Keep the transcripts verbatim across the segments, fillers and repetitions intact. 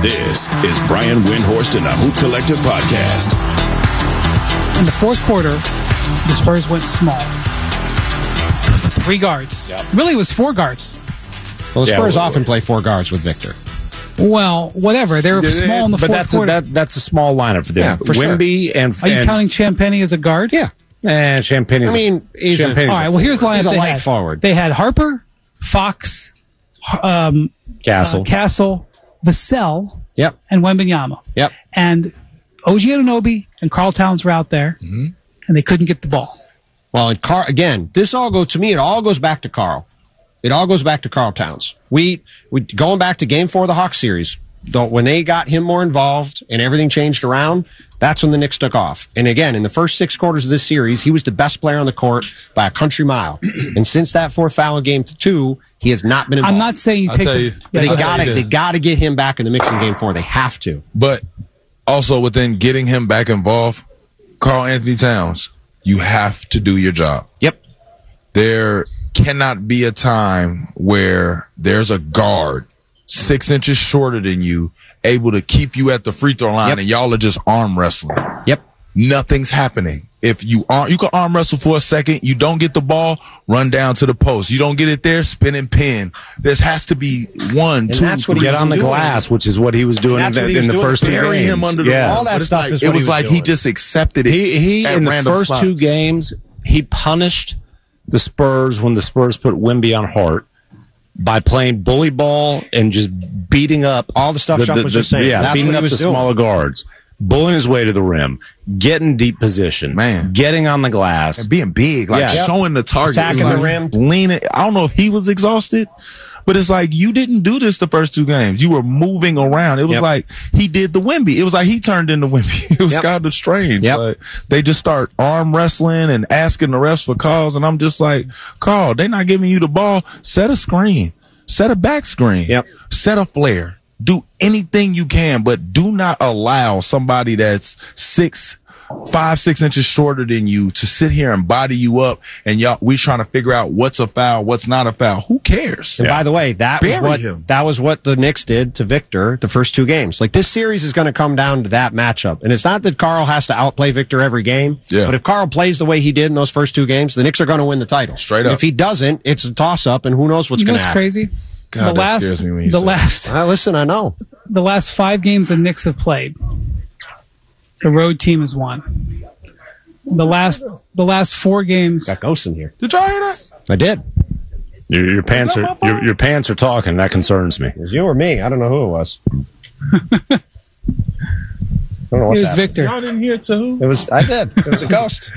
This is Brian Windhorst and the Hoop Collective Podcast. In the fourth quarter, the Spurs went small. Three guards. Yep. Really, it was four guards. Well, the Yeah, Spurs well, often play four guards with Victor. Well, whatever. They were small in the but fourth that's quarter. A, that, that's a small lineup for them. Yeah, for sure. Wemby and Are you and, counting Champagny as a guard? Yeah. And Champagne is I mean, a, he's a- Champagne's All right. Well, here's the lineup He's a they light had. forward. They had Harper, Fox, um, Castle. uh, Castle, Vassell, Yep. and Wembanyama. Yep. And O G Anunoby and Karl Towns were out there, Mm-hmm. and they couldn't get the ball. Well, and Carl, again, this all goes to me. It all goes back to Carl. It all goes back to Karl Towns. We, we going back to Game Four of the Hawks series. Though when they got him more involved and everything changed around, that's when the Knicks took off. And again, in the first six quarters of this series, he was the best player on the court by a country mile. And since that fourth foul in Game Two, he has not been involved. I'm not saying you I'll take. tell the, you. Yeah, But they I'll tell got you to this. they got to get him back in the mix in Game Four. They have to. But also within getting him back involved, Karl Anthony Towns, you have to do your job. Yep. There cannot be a time where there's a guard six inches shorter than you able to keep you at the free throw line Yep. and y'all are just arm wrestling. Yep. Nothing's happening. If you are, you can arm wrestle for a second. You don't get the ball, run down to the post. You don't get it there, spin and pin. There has to be one, And two, that's what he three. Get was on the doing. glass, which is what he was doing in That's the, what he in was the doing. first two Bury games. him under the yes. ball. All that But it's stuff like- is it what he was was like he doing. just accepted it. He he at in the random first spots. two games he punished the Spurs when the Spurs put Wemby on Hart by playing bully ball and just beating up All the stuff Chuck was just saying. Yeah, That's beating what he up was the doing. smaller guards, bullying his way to the rim, getting deep position, Man. getting on the glass. And being big, like Yeah. showing the target, Attacking It's like the rim. leaning. I don't know if he was exhausted, but it's like you didn't do this the first two games. You were moving around. It was Yep. like he did the Wemby. It was like he turned into Wemby. It was Yep. kind of strange. Yep. Like, they just start arm wrestling and asking the refs for calls, and I'm just like, Carl, they're not giving you the ball. Set a screen. Set a back screen. Yep. Set a flare. Do anything you can, but do not allow somebody that's six, five, six inches shorter than you to sit here and body you up. And y'all, we trying to figure out what's a foul, what's not a foul. Who cares? And by the way, that was Bury what him. that was what the Knicks did to Victor the first two games. Like this series is going to come down to that matchup, and it's not that Carl has to outplay Victor every game. Yeah. But if Carl plays the way he did in those first two games, the Knicks are going to win the title. Straight up. If he doesn't, it's a toss up, and who knows what's You know going to what's happen. crazy? God, the that last, scares me when you the say that. last, Uh, listen, I know. the last five games the Knicks have played, the road team has won. The last, the last four games. Got ghosts in here. Did y'all hear that? I did. Your, your pants that are my your, your pants are talking. That concerns me. It was you or me. I don't know who it was. I don't know It what's was happening. Victor. Y'all didn't hear it too? It was. I did. It was a ghost.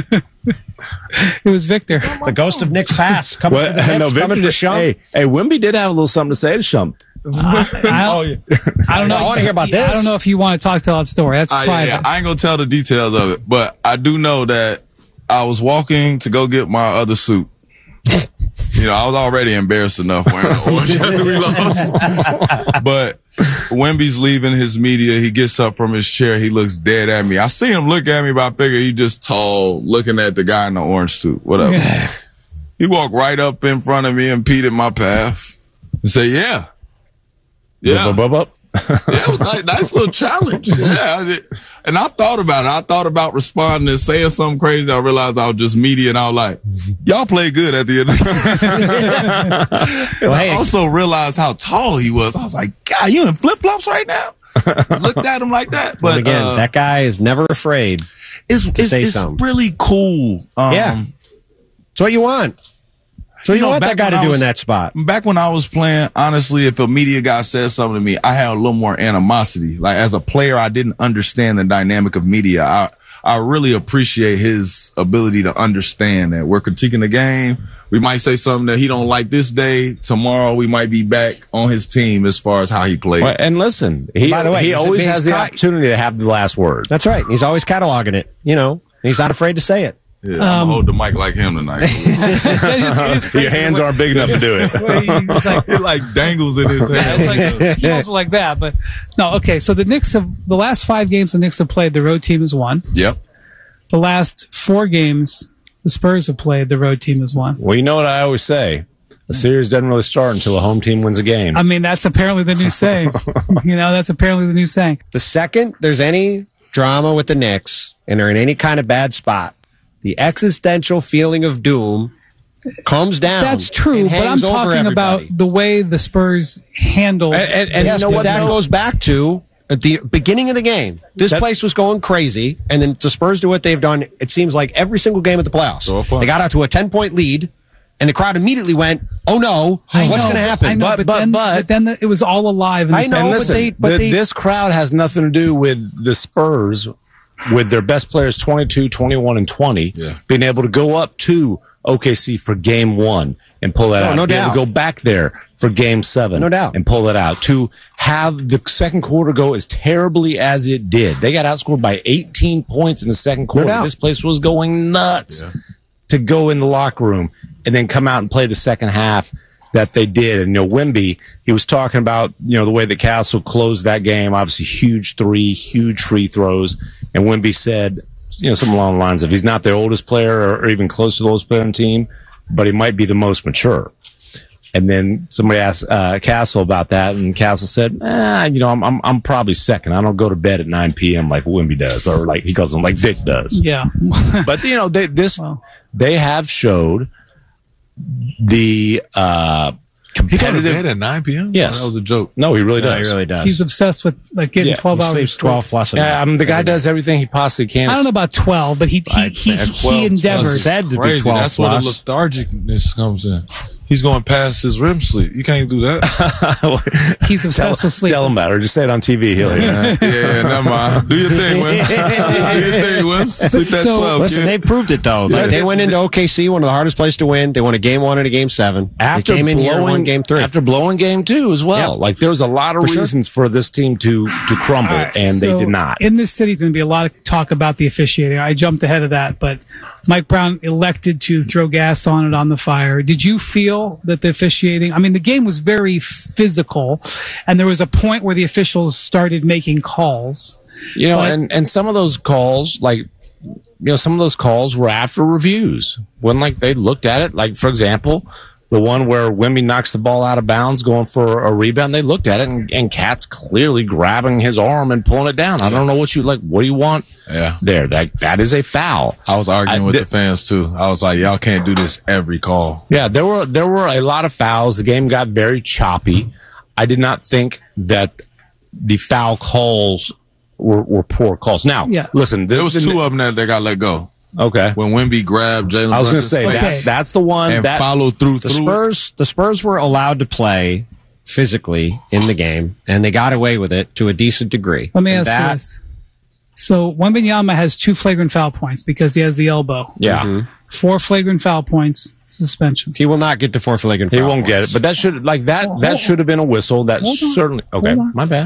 It was Victor. The ghost of Knicks past coming for the Knicks, no, Victor coming for did- Shump. Hey, hey, Wemby did have a little something to say to Shump. I, I Oh, don't, yeah. I don't know. I wanna hear about I this. don't know if you want to talk to that story. That's Uh, private. yeah, I ain't gonna tell the details of it, but I do know that I was walking to go get my other suit. You know, I was already embarrassed enough wearing the orange after we lost. But Wemby's leaving his media. He gets up from his chair. He looks dead at me. I see him look at me, but I figure he just tall, looking at the guy in the orange suit. Whatever. Yeah. He walked right up in front of me and impeded my path and said, yeah. Yeah. Bup, bup, bup, bup. Yeah, it was nice, nice little challenge. Yeah. I did. And I thought about it. I thought about responding and saying something crazy. I realized I was just media and I was like, y'all play good at the end of the game. Well, I hey. also realized how tall he was. I was like, God, you in flip flops right now? Looked at him like that. But But again, uh, that guy is never afraid. it's, it's, say it's something. really cool. Um, Yeah. It's what you want. So you, You know, want that back guy to when I do was- in that spot. Back when I was playing, honestly, if a media guy said something to me, I had a little more animosity. Like as a player, I didn't understand the dynamic of media. I, I really appreciate his ability to understand that we're critiquing the game. We might say something that he don't like this day. Tomorrow we might be back on his team as far as how he plays. Well, and listen, he, By the way, he he's a always big has the guy. opportunity to have the last word. That's right. He's always cataloging it, you know. And he's not afraid to say it. Yeah, I'm gonna hold the mic like him tonight. That is- it is crazy Your hands the way- aren't big enough to do it. the way he- It's like, It like dangles in his hand. it's like he also like that, but no. Okay, so the Knicks have the last five games the Knicks have played. The road team has won. Yep. The last four games the Spurs have played. The road team has won. Well, you know what I always say. a series doesn't really start until a home team wins a game. I mean, that's apparently the new saying. You know, that's apparently the new saying. The second there's any drama with the Knicks and they're in any kind of bad spot, the existential feeling of doom comes down. That's true, and but I'm hangs over talking about everybody. the way the Spurs handled. And, and, and Yes, you know but what? that though? goes back to at the beginning of the game. This That's- place was going crazy, and then the Spurs do what they've done. It seems like every single game of the playoffs. So fun. They got out to a ten-point lead, and the crowd immediately went, "Oh no, I what's know, going to but- happen?" I know, But- but, but- then, but- but then the, it was all alive. In the I know, second- And but listen, they- but the- they- this crowd has nothing to do with the Spurs, with their best players twenty-two, twenty-one, and twenty, Yeah. being able to go up to O K C for game one and pull that No, out. no Be able doubt. to go back there for game seven No doubt. and pull it out. To have the second quarter go as terribly as it did. They got outscored by eighteen points in the second quarter. doubt. This place was going nuts. To go in the locker room and then come out and play the second half that they did. And, you know, Wemby, he was talking about, you know, the way that Castle closed that game, obviously huge three, huge free throws. And Wemby said, you know, something along the lines of he's not their oldest player or, or even close to the oldest player on the team, but he might be the most mature. And then somebody asked uh, Castle about that, and Castle said, eh, you know, I'm, I'm I'm probably second. I don't go to bed at nine p.m. like Wemby does, or like he calls him like Vic does. yeah. But you know, they this Well. they have showed the uh, He go to competitive. bed at nine p.m.? Yes. That was a joke. No, he really No, does. he really does. He's obsessed with like getting Yeah, twelve he hours. sleeps of sleep. twelve plus. a Yeah, night. I mean, the guy does everything he possibly can. I don't know about twelve, but he he I he, think he, twelve endeavored. said to be Crazy. twelve That's where the plus. lethargicness comes in. He's going past his R E M sleep. You can't do that. He's obsessed with sleep. Tell him about it, or just say it on T V. He'll hear it. yeah, never mind. Do your thing, Wim. Do your thing, Wim. Sleep at So- twelve, Listen, kid. they proved it though. Like, Yeah. they went into O K C, one of the hardest places to win. They won a game one and a game seven. After they came in here and won game three. after blowing game two as well. Yep. Like there was a lot of For sure. reasons for this team to to crumble, All right, and so they did not. In this city, there's going to be a lot of talk about the officiating. I jumped ahead of that, but Mike Brown elected to throw gas on it on the fire. Did you feel that the officiating? I mean, the game was very physical, and there was a point where the officials started making calls. You know, But- and, and some of those calls, like, you know, some of those calls were after reviews when, like, they looked at it. Like, for example, the one where Wemby knocks the ball out of bounds going for a rebound, they looked at it, and, and Cat's clearly grabbing his arm and pulling it down. I don't know what you, like, what do you want Yeah. there? That, that is a foul. I was arguing I- with th- the fans too. I was like, y'all can't do this every call. Yeah, there were there were a lot of fouls. The game got very choppy. I did not think that the foul calls were, were poor calls. Now, Yeah. listen, There was two of them that they got let go. Okay, When Wemby grabbed Jalen I was going to Brunson's say face Okay. that that's the one and that followed through. the through Spurs, the Spurs were allowed to play physically in the game, and they got away with it to a decent degree. Let me And ask that, you this. So Wembanyama has two flagrant foul points because he has the elbow. yeah. Four flagrant foul points, suspension. He will not get to four flagrant He foul won't get points. it, but that should like that Well, that hold should have been a whistle. That Hold on. certainly okay. Hold on. My bad.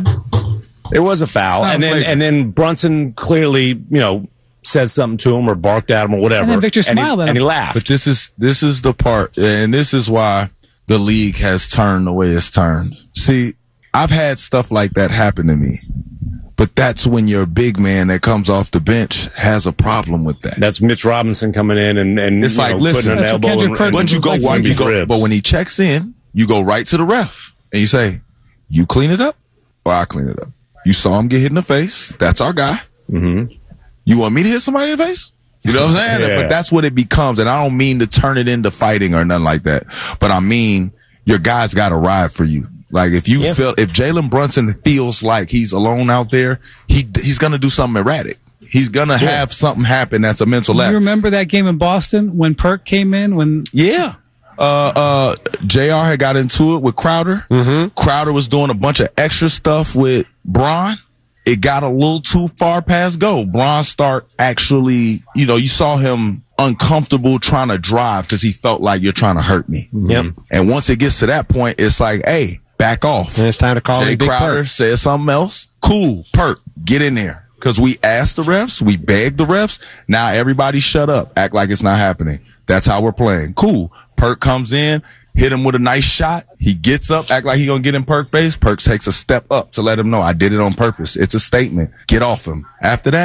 It was a foul, Not and then flagrant. and then Brunson clearly, you know, said something to him or barked at him or whatever. And then Victor he- smiled at and he him. laughed. But this is this is the part, and this is why the league has turned the way it's turned. See, I've had stuff like that happen to me, but that's when your big man that comes off the bench has a problem with that. That's Mitch Robinson coming in and and It's you like, know, listen, putting an That's what elbow Kendrick in- Perkins in- But you was go like one, for you go, ribs. but when he checks in, you go right to the ref and you say, "You clean it up, or I clean it up." You saw him get hit in the face. That's our guy. Mhm. You want me to hit somebody in the face? You know what I'm saying? Yeah. But that's what it becomes. And I don't mean to turn it into fighting or nothing like that. But I mean, your guy's got to ride for you. Like if you Yeah. feel, if Jalen Brunson feels like he's alone out there, he he's gonna do something erratic. He's gonna have something happen that's a mental You lapse. remember that game in Boston when Perk came in? When Yeah. Uh, uh, J R had got into it with Crowder. Mm-hmm. Crowder was doing a bunch of extra stuff with Bron. It got a little too far past go. Bron start actually, you know, you saw him uncomfortable trying to drive because he felt like you're trying to hurt me. Yep. And once it gets to that point, it's like, hey, back off. And it's time to call Jay him Big Crowder Perk. says something else. Cool, Perk, get in there. Because we asked the refs, we begged the refs. Now everybody shut up, act like it's not happening. That's how we're playing. Cool. Perk comes in, hit him with a nice shot. He gets up, act like he gonna get in Perk's face. Perk takes a step up to let him know I did it on purpose. It's a statement. Get off him. After that,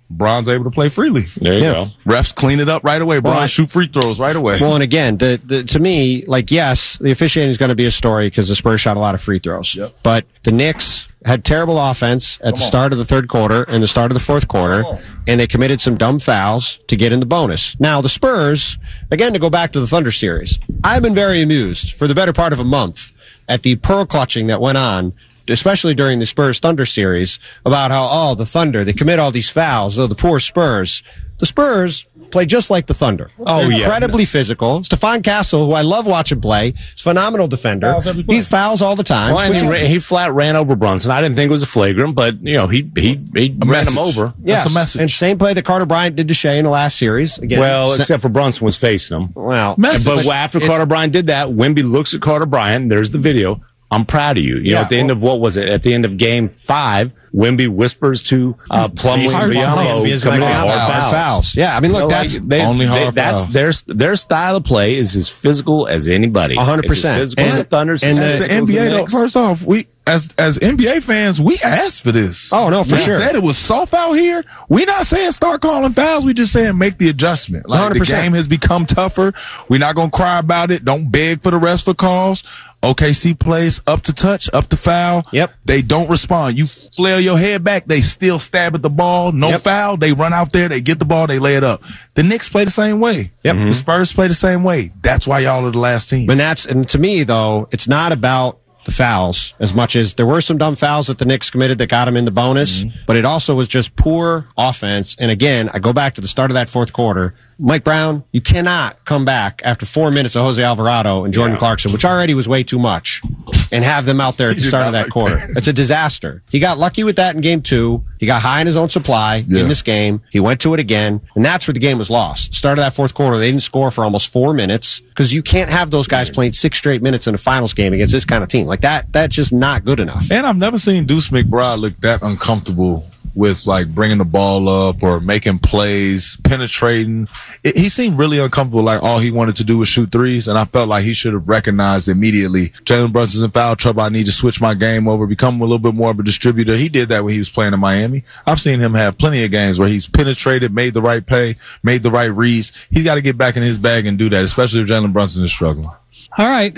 Bron's able to play freely. There you Yeah. go. Refs clean it up right away. Bron Well, shoot free throws right away. Well, and again, the, the, to me, like, yes, the officiating is going to be a story because the Spurs shot a lot of free throws. Yep. But the Knicks had terrible offense at the start of the third quarter and the start of the fourth quarter, and they committed some dumb fouls to get in the bonus. Now, the Spurs, again, to go back to the Thunder series, I've been very amused for the better part of a month at the pearl clutching that went on, especially during the Spurs Thunder series, about how, oh, the Thunder, they commit all these fouls, oh, the poor Spurs. The Spurs play just like the Thunder. Oh, They're yeah. incredibly physical. Stephon Castle, who I love watching play, is a phenomenal defender. Fouls every play. He fouls all the time. Well, and which he, is- ra- he flat ran over Brunson. I didn't think it was a flagrant, but you know he he, he ran message. him over. yes. That's a message. And same play that Carter Bryant did to Shea in the last series. Again, Well, sa- except for Brunson was facing him. well, Message. But But after it- Carter Bryant did that, Wemby looks at Carter Bryant. There's the video. I'm proud of you. You know, Yeah, at the end well- of what was it? At the end of game five, Wemby whispers to uh, Plumlee Hard and fouls. Biombo Is coming like in hard hard fouls. fouls. Yeah, I mean, look, So, that's like, they, only they- hard that's fouls. their their style of play is as physical as anybody. one hundred It's as percent. physical as And- the Thunder. it's and as the- the physical as N B A, the though, Knicks. first off, we as as N B A fans, we asked for this. Oh, no, for we sure. said it was soft out here. We're not saying start calling fouls. We just saying make the adjustment. Like one hundred the percent. game has become tougher. We're not gonna cry about it. Don't beg for the rest for calls. O K C plays up to touch, up to foul. Yep. They don't respond. You flail your head back, they still stab at the ball. No Yep. foul. They run out there, they get the ball, they lay it up. The Knicks play the same way. Yep. The Spurs play the same way. That's why y'all are the last team. And that's, and to me, though, it's not about the fouls as much as there were some dumb fouls that the Knicks committed that got them in the bonus, Mm-hmm. but it also was just poor offense. And again, I go back to the start of that fourth quarter. Mike Brown, you cannot come back after four minutes of Jose Alvarado and Jordan Yeah. Clarkson, which already was way too much, and have them out there at the did start of not that like quarter. that. It's a disaster. He got lucky with that in game two. He got high in his own supply Yeah. in this game. He went to it again, and that's where the game was lost. Start of that fourth quarter, they didn't score for almost four minutes because you can't have those guys playing six straight minutes in a finals game against this kind of team. Like that, that's just not good enough. And I've never seen Deuce McBride look that uncomfortable with like bringing the ball up or making plays, penetrating. It, he seemed really uncomfortable. Like all he wanted to do was shoot threes. And I felt like he should have recognized immediately Jalen Brunson's in foul trouble. I need to switch my game over, become a little bit more of a distributor. He did that when he was playing in Miami. I've seen him have plenty of games where he's penetrated, made the right play, made the right reads. He's got to get back in his bag and do that, especially if Jalen Brunson is struggling. All right.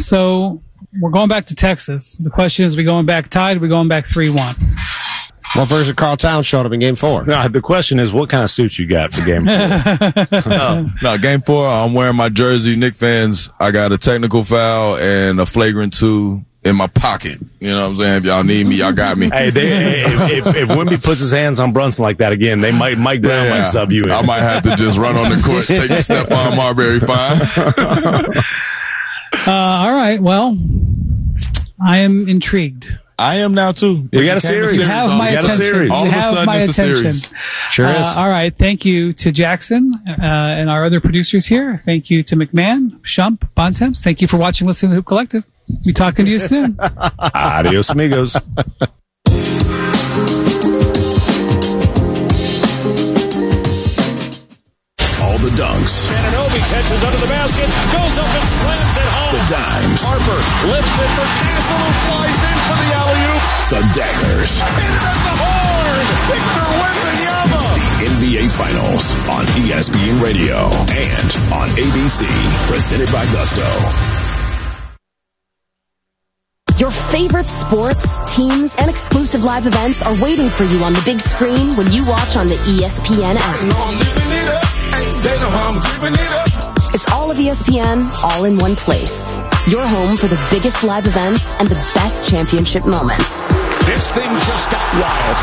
So we're going back to Texas. The question is, are we going back tied? Are we going back three one? What version of Carl Towns showed up in game four? No, the question is, what kind of suit you got for game four? No, no, game four, I'm wearing my jersey. Knick fans, I got a technical foul and a flagrant two in my pocket. You know what I'm saying? If y'all need me, y'all got me. Hey, they, if, if, if Wemby puts his hands on Brunson like that again, they might Mike Brown might sub you in. I might have to just run on the court, take a step on Marbury fine. Uh, all right. Well, I am intrigued. I am now too. You got a It became series. You have all my of a sudden. got a attention. series. All You of a have sudden, my it's a attention. series. Sure is. Uh, all right. Thank you to Jackson uh, and our other producers here. Thank you to McMahon, Shump, Bontemps. Thank you for watching, listening to Hoop Collective. Be talking to you soon. Adios, amigos. All the dunks, Anunoby catches under the basket, goes up and slams it home. the dimes, Harper lifts it for Castle, who flies in for the alley-oop. the daggers. Hit it at the horn. Victor Wembanyama. The N B A Finals on E S P N Radio and on A B C. Presented by Gusto. Your favorite sports, teams, and exclusive live events are waiting for you on the big screen when you watch on the E S P N app. They know I'm giving it up. It's all of E S P N, all in one place. Your home for the biggest live events and the best championship moments. This thing just got wild.